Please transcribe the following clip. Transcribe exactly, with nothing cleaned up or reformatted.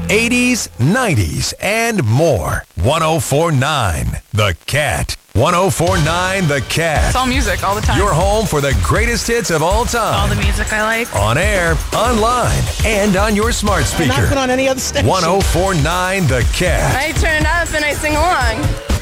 eighties, nineties, and more. one oh four point nine The Cat. one oh four point nine The Cat. It's all music all the time. Your home for the greatest hits of all time. All the music I like. On air, online, and on your smart speaker. Not on any other station. one oh four point nine The Cat. I turn it up and I sing along.